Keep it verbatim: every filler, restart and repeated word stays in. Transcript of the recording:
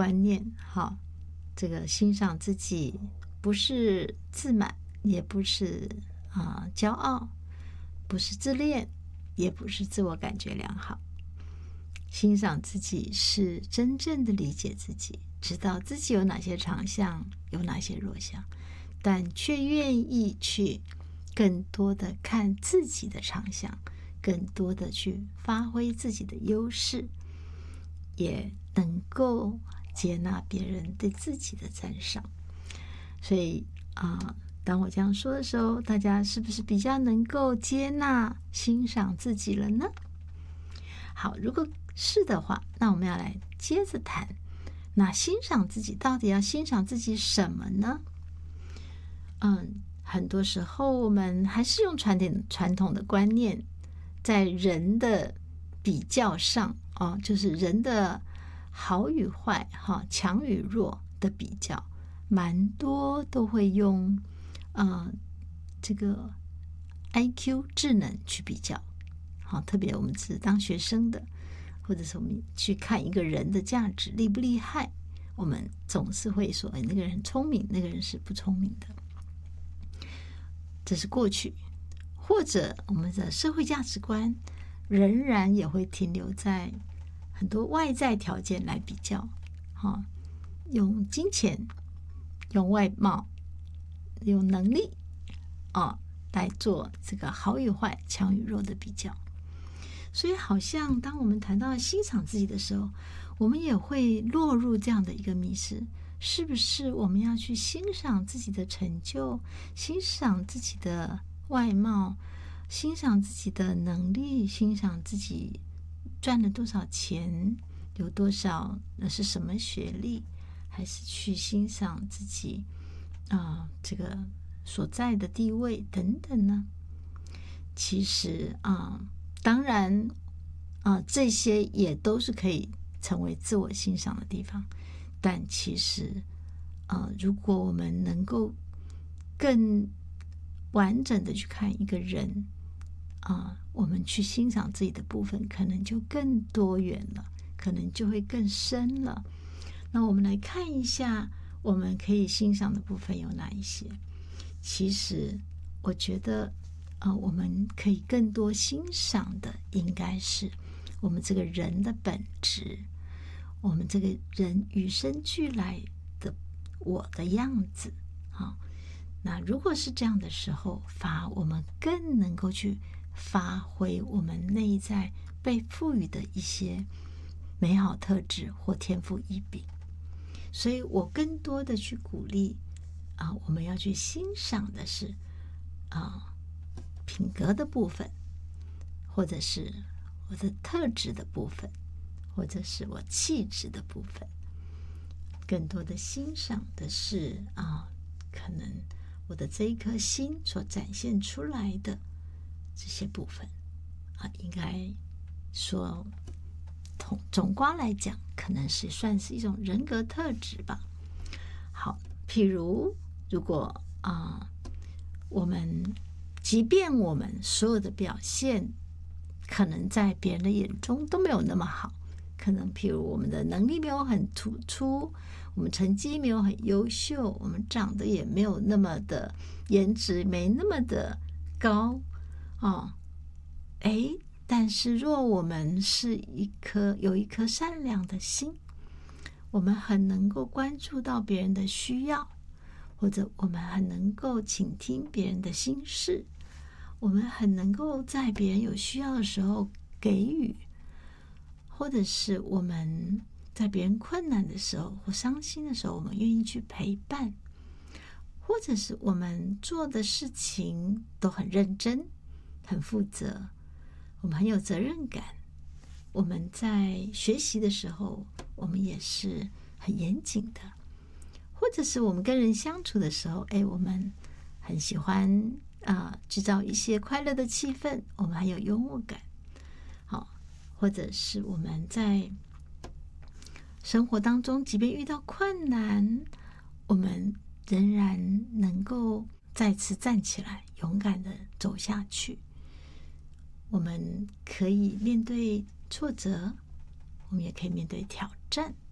观念，好，这个欣赏自己不是自满，也不是啊、呃、骄傲，不是自恋，也不是自我感觉良好。欣赏自己是真正的理解自己，知道自己有哪些长项，有哪些弱项，但却愿意去更多的看自己的长项，更多的去发挥自己的优势，也能够接纳别人对自己的赞赏。所以啊、呃，当我这样说的时候，大家是不是比较能够接纳、欣赏自己了呢？好，如果是的话，那我们要来接着谈，那欣赏自己到底要欣赏自己什么呢？嗯，很多时候我们还是用传统传统的观念，在人的比较上哦，就是人的好与坏、哈、强与弱的比较，蛮多都会用呃这个 I Q 智能去比较。好，特别我们是当学生的，或者是我们去看一个人的价值厉不厉害，我们总是会说，哎，那个人很聪明，那个人是不聪明的。这是过去，或者我们的社会价值观仍然也会停留在很多外在条件来比较，哈，用金钱、用外貌、用能力啊来做这个好与坏、强与弱的比较。所以好像当我们谈到欣赏自己的时候，我们也会落入这样的一个迷失，是不是我们要去欣赏自己的成就，欣赏自己的外貌，欣赏自己的能力，欣赏自己赚了多少钱，有多少那是什么学历，还是去欣赏自己啊、呃、这个所在的地位等等呢？其实啊、呃当然啊、呃，这些也都是可以成为自我欣赏的地方。但其实，呃，如果我们能够更完整的去看一个人啊、呃，我们去欣赏自己的部分，可能就更多元了，可能就会更深了。那我们来看一下，我们可以欣赏的部分有哪一些？其实，我觉得。呃，我们可以更多欣赏的应该是我们这个人的本质，我们这个人与生俱来的我的样子啊。那如果是这样的时候，反而我们更能够去发挥我们内在被赋予的一些美好特质或天赋异禀。所以我更多的去鼓励啊，我们要去欣赏的是啊。品格的部分，或者是我的特质的部分，或者是我气质的部分，更多的欣赏的是啊，可能我的这一颗心所展现出来的这些部分啊，应该说总总括来讲，可能是算是一种人格特质吧。好，譬如如果啊，我们即便我们所有的表现可能在别人的眼中都没有那么好，可能譬如我们的能力没有很突出，我们成绩没有很优秀，我们长得也没有那么的颜值没那么的高哦，诶，但是若我们是一颗有一颗善良的心，我们很能够关注到别人的需要，或者我们很能够倾听别人的心事，我们很能够在别人有需要的时候给予，或者是我们在别人困难的时候或伤心的时候，我们愿意去陪伴，或者是我们做的事情都很认真、很负责，我们很有责任感，我们在学习的时候，我们也是很严谨的，或者是我们跟人相处的时候，哎，我们很喜欢啊、呃，制造一些快乐的气氛，我们还有幽默感，好，或者是我们在生活当中，即便遇到困难，我们仍然能够再次站起来，勇敢的走下去。我们可以面对挫折，我们也可以面对挑战，